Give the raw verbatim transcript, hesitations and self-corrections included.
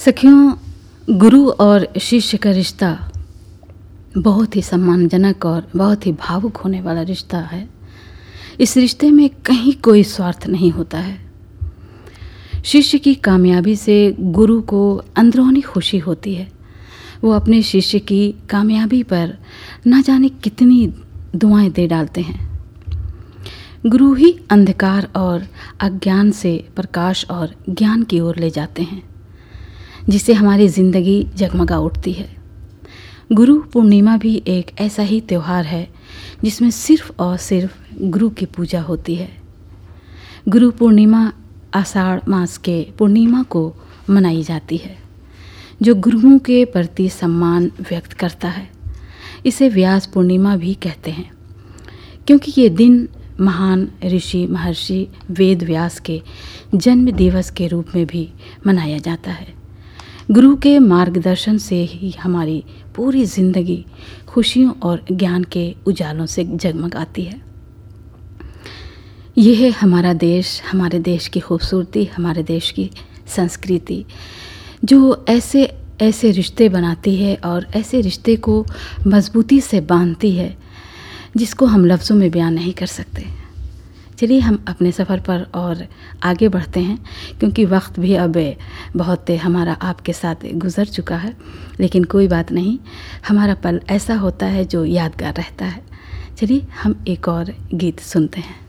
सखियों, गुरु और शिष्य का रिश्ता बहुत ही सम्मानजनक और बहुत ही भावुक होने वाला रिश्ता है। इस रिश्ते में कहीं कोई स्वार्थ नहीं होता है। शिष्य की कामयाबी से गुरु को अंदरूनी खुशी होती है। वो अपने शिष्य की कामयाबी पर ना जाने कितनी दुआएं दे डालते हैं। गुरु ही अंधकार और अज्ञान से प्रकाश और ज्ञान की ओर ले जाते हैं, जिससे हमारी ज़िंदगी जगमगा उठती है। गुरु पूर्णिमा भी एक ऐसा ही त्यौहार है जिसमें सिर्फ और सिर्फ गुरु की पूजा होती है। गुरु पूर्णिमा आषाढ़ मास के पूर्णिमा को मनाई जाती है, जो गुरुओं के प्रति सम्मान व्यक्त करता है। इसे व्यास पूर्णिमा भी कहते हैं, क्योंकि ये दिन महान ऋषि महर्षि वेद व्यास के जन्म दिवस के रूप में भी मनाया जाता है। गुरु के मार्गदर्शन से ही हमारी पूरी ज़िंदगी खुशियों और ज्ञान के उजालों से जगमगाती है। यह है हमारा देश, हमारे देश की खूबसूरती, हमारे देश की संस्कृति, जो ऐसे ऐसे रिश्ते बनाती है और ऐसे रिश्ते को मजबूती से बांधती है जिसको हम लफ्ज़ों में बयान नहीं कर सकते। चलिए हम अपने सफ़र पर और आगे बढ़ते हैं, क्योंकि वक्त भी अब बहुत हमारा आपके साथ गुज़र चुका है। लेकिन कोई बात नहीं, हमारा पल ऐसा होता है जो यादगार रहता है। चलिए हम एक और गीत सुनते हैं।